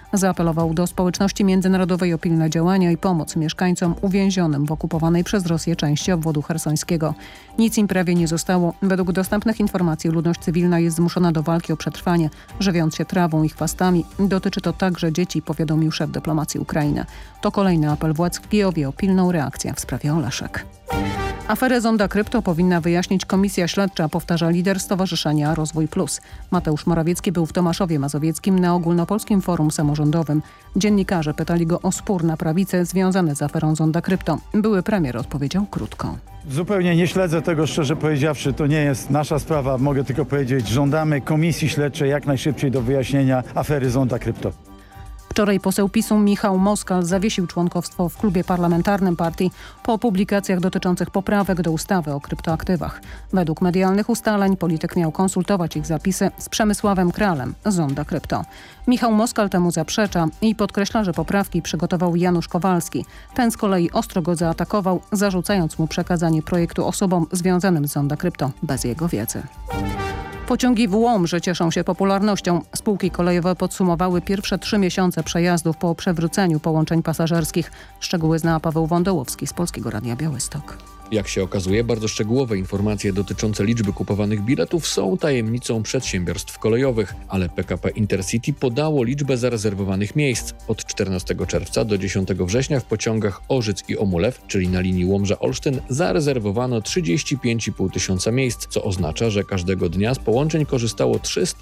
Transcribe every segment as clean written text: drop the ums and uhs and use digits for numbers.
Zaapelował do społeczności międzynarodowej o pilne działania i pomoc mieszkańcom uwięzionym w okupowanej przez Rosję części obwodu chersońskiego. Nic im prawie nie zostało. Według dostępnych informacji ludność cywilna jest zmuszona do walki o przetrwanie, żywiąc się trawą i chwastami. Dotyczy to także dzieci, powiadomił szef dyplomacji Ukrainy. To kolejny apel władz w Kijowie o pilną reakcję w sprawie Oleszek. Aferę Zonda Krypto powinna wyjaśnić komisja śledcza, powtarza lider Stowarzyszenia Rozwój Plus. Mateusz Morawiecki był w Tomaszowie Mazowieckim na ogólnopolskim forum samorządowym. Dziennikarze pytali go o spór na prawicę związany z aferą Zonda Krypto. Były premier odpowiedział krótko. Zupełnie nie śledzę tego, szczerze powiedziawszy. To nie jest nasza sprawa. Mogę tylko powiedzieć, żądamy komisji śledczej jak najszybciej do wyjaśnienia afery Zonda Krypto. Wczoraj poseł PiS-u Michał Moskal zawiesił członkostwo w klubie parlamentarnym partii po publikacjach dotyczących poprawek do ustawy o kryptoaktywach. Według medialnych ustaleń polityk miał konsultować ich zapisy z Przemysławem Kralem z Zonda Krypto. Michał Moskal temu zaprzecza i podkreśla, że poprawki przygotował Janusz Kowalski. Ten z kolei ostro go zaatakował, zarzucając mu przekazanie projektu osobom związanym z Zonda Krypto bez jego wiedzy. Pociągi w Łomży cieszą się popularnością. Spółki kolejowe podsumowały pierwsze 3 miesiące przejazdów po przewróceniu połączeń pasażerskich. Szczegóły zna Paweł Wądołowski z Polskiego Radia Białystok. Jak się okazuje, bardzo szczegółowe informacje dotyczące liczby kupowanych biletów są tajemnicą przedsiębiorstw kolejowych, ale PKP Intercity podało liczbę zarezerwowanych miejsc. Od 14 czerwca do 10 września w pociągach Orzyc i Omulew, czyli na linii Łomża-Olsztyn, zarezerwowano 35,5 tysiąca miejsc, co oznacza, że każdego dnia z połączeń korzystało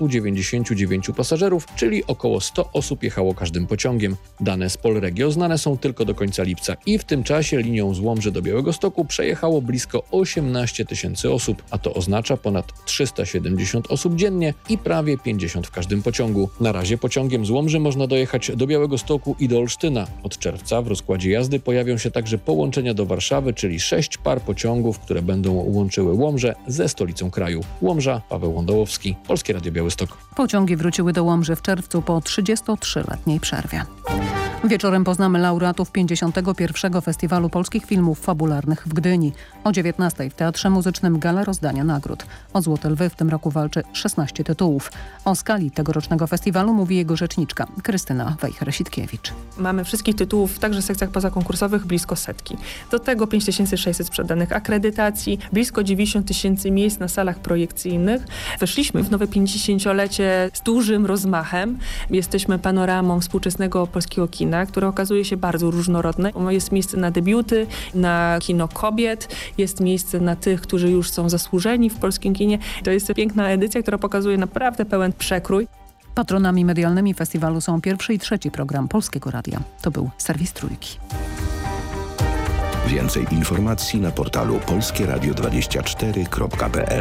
399 pasażerów, czyli około 100 osób jechało każdym pociągiem. Dane z Polregio znane są tylko do końca lipca i w tym czasie linią z Łomży do Białegostoku przejechało blisko 18 tysięcy osób, a to oznacza ponad 370 osób dziennie i prawie 50 w każdym pociągu. Na razie pociągiem z Łomży można dojechać do Białegostoku i do Olsztyna. Od czerwca w rozkładzie jazdy pojawią się także połączenia do Warszawy, czyli 6 par pociągów, które będą łączyły Łomżę ze stolicą kraju. Łomża, Paweł Wądołowski, Polskie Radio Białystok. Pociągi wróciły do Łomży w czerwcu po 33-letniej przerwie. Wieczorem poznamy laureatów 51. Festiwalu Polskich Filmów Fabularnych w Gdyni. O 19:00 w Teatrze Muzycznym gala rozdania nagród. O Złote Lwy w tym roku walczy 16 tytułów. O skali tegorocznego festiwalu mówi jego rzeczniczka Krystyna Wejher-Sitkiewicz. Mamy wszystkich tytułów, także w sekcjach pozakonkursowych, blisko 100. Do tego 5600 sprzedanych akredytacji, blisko 90 tysięcy miejsc na salach projekcyjnych. Weszliśmy w nowe 50-lecie z dużym rozmachem. Jesteśmy panoramą współczesnego polskiego kina, które okazuje się bardzo różnorodne. Jest miejsce na debiuty, na kino kobiet, jest miejsce na tych, którzy już są zasłużeni w polskim kinie. To jest piękna edycja, która pokazuje naprawdę pełen przekrój. Patronami medialnymi festiwalu są pierwszy i trzeci program Polskiego Radia. To był serwis Trójki. Więcej informacji na portalu polskieradio24.pl.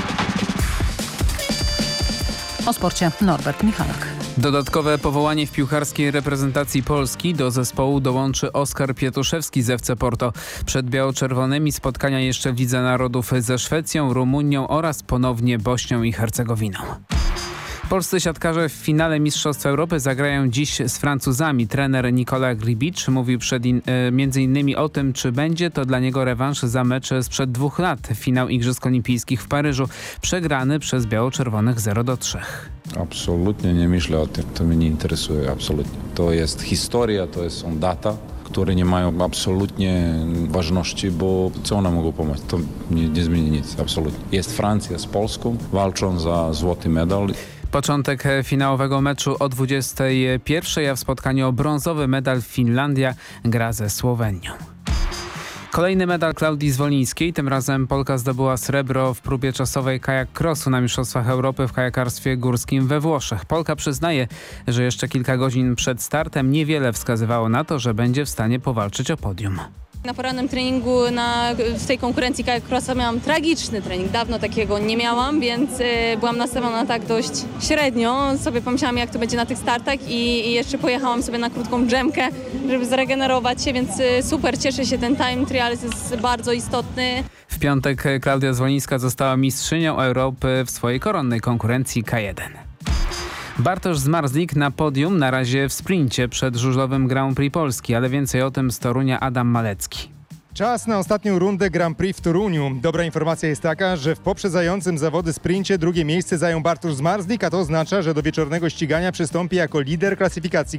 O sporcie Norbert Michalak. Dodatkowe powołanie w piłkarskiej reprezentacji Polski do zespołu dołączy Oskar Pietuszewski z FC Porto. Przed biało-czerwonymi spotkania jeszcze w Lidze Narodów ze Szwecją, Rumunią oraz ponownie Bośnią i Hercegowiną. Polscy siatkarze w finale Mistrzostw Europy zagrają dziś z Francuzami. Trener Nikola Grbić mówił między innymi o tym, czy będzie to dla niego rewanż za mecz sprzed 2 lat. Finał Igrzysk Olimpijskich w Paryżu, przegrany przez biało-czerwonych 0-3. Absolutnie nie myślę o tym, to mnie nie interesuje, absolutnie. To jest historia, to są data, które nie mają absolutnie ważności, bo co one mogą pomóc? To nie zmieni nic, absolutnie. Jest Francja z Polską, walczą za złoty medal. Początek finałowego meczu o 21:00, a w spotkaniu o brązowy medal Finlandia gra ze Słowenią. Kolejny medal Klaudii Zwolińskiej, tym razem Polka zdobyła srebro w próbie czasowej kajak crossu na Mistrzostwach Europy w kajakarstwie górskim we Włoszech. Polka przyznaje, że jeszcze kilka godzin przed startem niewiele wskazywało na to, że będzie w stanie powalczyć o podium. Na porannym treningu w tej konkurencji kajak crossa miałam tragiczny trening. Dawno takiego nie miałam, więc byłam nastawiona tak dość średnio. Sobie pomyślałam, jak to będzie na tych startach i jeszcze pojechałam sobie na krótką dżemkę, żeby zregenerować się, więc super, cieszę się. Ten time trial jest bardzo istotny. W piątek Klaudia Zwolińska została mistrzynią Europy w swojej koronnej konkurencji K1. Bartosz Zmarzlik na podium na razie w sprincie przed żużlowym Grand Prix Polski, ale więcej o tym z Torunia Adam Malecki. Czas na ostatnią rundę Grand Prix w Toruniu. Dobra informacja jest taka, że w poprzedzającym zawody sprincie drugie miejsce zajął Bartosz Zmarzlik, a to oznacza, że do wieczornego ścigania przystąpi jako lider klasyfikacji